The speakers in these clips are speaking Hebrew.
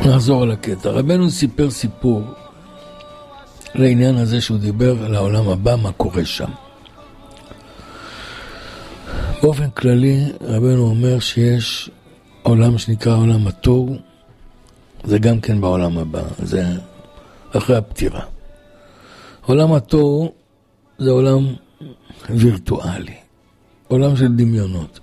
נחזור על הקטע. רבנו סיפר סיפור לעניין הזה שהוא דיבר על העולם הבא, מה קורה שם. באופן כללי, רבנו אומר שיש עולם שנקרא עולם התוהו, זה גם כן בעולם הבא, זה אחרי הפטירה. עולם התוהו זה עולם וירטואלי, עולם של דמיונות.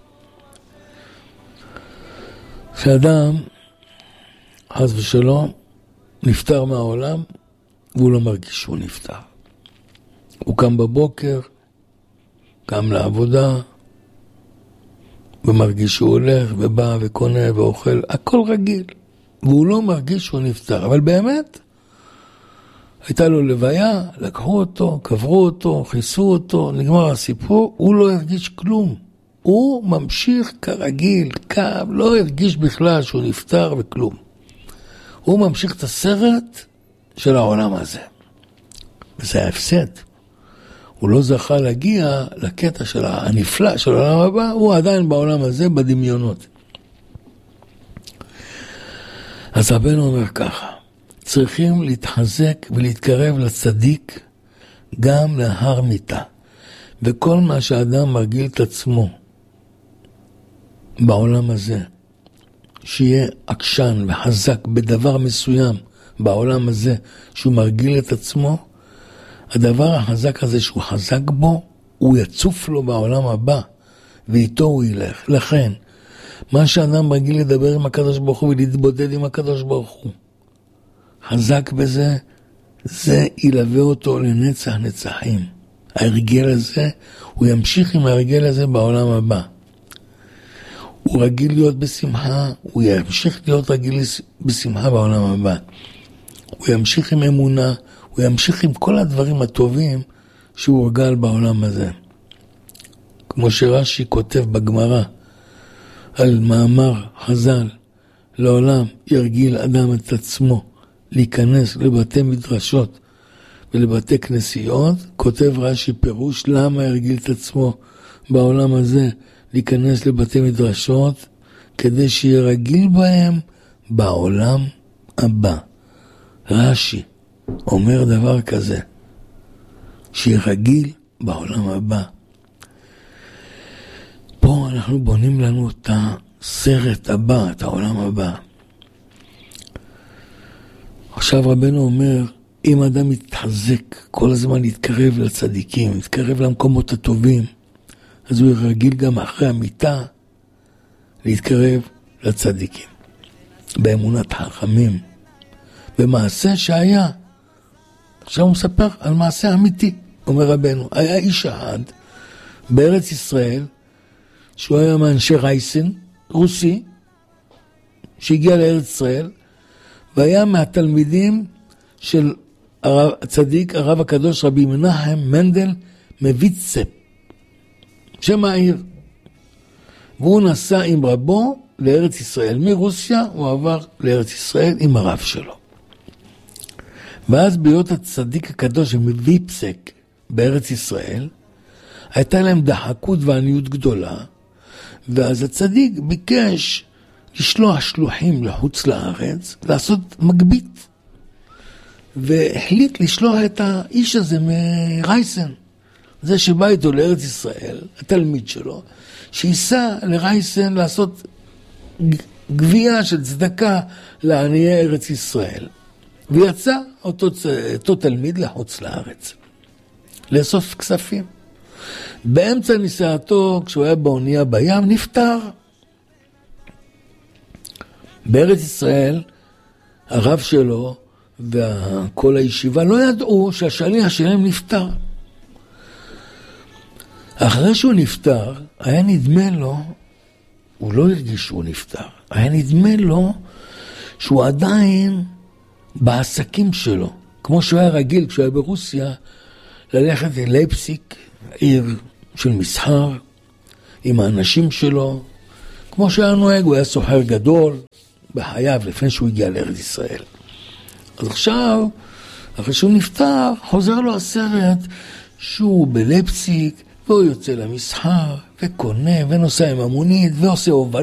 כשאדם, חס ושלום, נפטר מהעולם, והוא לא מרגיש שהוא נפטר. הוא קם בבוקר, קם לעבודה, ומרגיש שהוא הולך ובא וקונה ואוכל, הכל רגיל. והוא לא מרגיש שהוא נפטר. אבל באמת, הייתה לו לוויה, לקחו אותו, קברו אותו, חיסו אותו, נגמר הסיפור, הוא לא הרגיש כלום. הוא ממשיך כרגיל, קם, לא הרגיש בכלל שהוא נפטר וכלום. הוא ממשיך את הסרט של העולם הזה. וזה ההפסד. הוא לא זכה להגיע לקטע של הנפלא של העולם הבא, הוא עדיין בעולם הזה בדמיונות. אז רבנו אומר ככה, צריכים להתחזק ולהתקרב לצדיק גם לאחר מיתה. וכל מה שאדם מרגיל את עצמו בעולם הזה, שיהיה עקשן וחזק בדבר מסוים בעולם הזה, שהוא מרגיל את עצמו, הדבר החזק הזה שהוא חזק בו, הוא יצוף לו בעולם הבא, ואיתו הוא ילך. לכן, מה שאדם רגיל לדבר עם הקדוש ברוך הוא ולהתבודד עם הקדוש ברוך הוא, חזק בזה, זה ילווה אותו לנצח נצחים. ההרגל הזה, הוא ימשיך עם ההרגל הזה בעולם הבא. הוא רגיל להיות בשמחה, הוא ימשיך להיות רגיל בשמחה בעולם הבא. הוא ימשיך עם אמונה, הוא ימשיך עם כל הדברים הטובים שהוא רגל בעולם הזה. כמו שרש"י כותב בגמרא על מאמר חז"ל, לעולם ירגיל אדם את עצמו להיכנס לבתי מדרשות ולבתי כנסיות, כותב רש"י פירוש למה ירגיל את עצמו בעולם הזה להיכנס לבתי מדרשות, כדי שיהיה רגיל בהם בעולם הבא. רש"י אומר דבר כזה, שיהיה רגיל בעולם הבא. פה אנחנו בונים לנו את הסרט הבא, את העולם הבא. עכשיו רבנו אומר, אם אדם מתחזק כל הזמן להתקרב לצדיקים, להתקרב למקומות הטובים, אז הוא רגיל גם אחרי המיטה להתקרב לצדיקים. באמונת חכמים, במעשה שהיה. עכשיו הוא מספר על מעשה אמיתי, אומר רבנו. היה איש אחד בארץ ישראל, שהוא היה מאנשי רייסן, רוסי, שהגיע לארץ ישראל, והיה מהתלמידים של הצדיק, הרב הקדוש, רבי מנחם מנדל מוויצצפ, שם העיר. והוא נסע עם רבו לארץ ישראל. מרוסיה הוא עבר לארץ ישראל עם הרב שלו. ואז בהיות הצדיק הקדוש מוויצצפ בארץ ישראל, הייתה להם דחקות ועניות גדולה, ואז הצדיק ביקש לשלוח שלוחים לחוץ לארץ, לעשות מגבית, והחליט לשלוח את האיש הזה מרייסן, זה שבא איתו לארץ ישראל, התלמיד שלו, שיסע לרייסן לעשות גבייה של צדקה לעניי ארץ ישראל. ויצא אותו תלמיד לחוץ לארץ, לאסוף כספים. באמצע ניסעתו, כשהוא היה באונייה בים, נפטר. בארץ ישראל, הרב שלו וכל הישיבה לא ידעו שהשליח שלהם נפטר. אחרי שהוא נפטר, היה נדמה לו, הוא לא הרגיש שהוא נפטר, היה נדמה לו שהוא עדיין בעסקים שלו, כמו שהוא היה רגיל כשהוא היה ברוסיה, ללכת ללייפציג, עיר של מסחר, עם האנשים שלו, כמו שהיה נוהג, הוא היה סוחר גדול בחייו לפני שהוא הגיע לארץ ישראל. אז עכשיו, אחרי שהוא נפטר, חוזר לו הסרט שהוא בלייפציג, והוא יוצא למסחר, וקונה, ונוסע עם המונית, ועושה הובלה,